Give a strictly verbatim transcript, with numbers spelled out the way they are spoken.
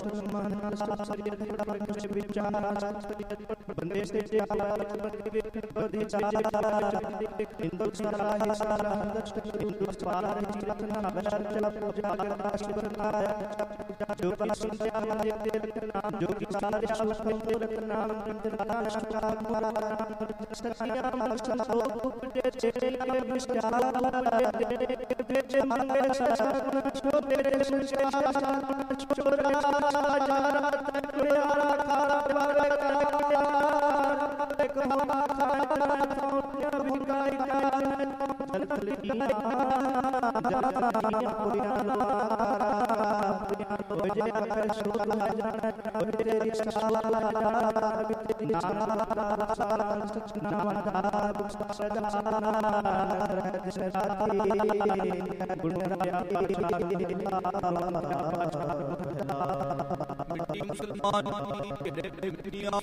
बंदे से हिंदू सारा सारा हिंदू सारा जीतना बशर चला पूजा करता शिव नाया जो पसंद से हमारे देव नाम जो कि सारे शब्द के नाम तेरा शब्द हमारा सखिया मस्त हो पूजे चेले विशाल दे मंगे ससन छोटे सुशाल छोरा जारा तकयारा खारा बाबा एक हवा खारा सोनिया भिकाई का चल चल किया जानिया पुरियाना ओजे कर शोला जाना ओजे रिशाला नाना सारा नाना सदा सदाती गुणराया मिट्टी मुसलमान के मिट्टियां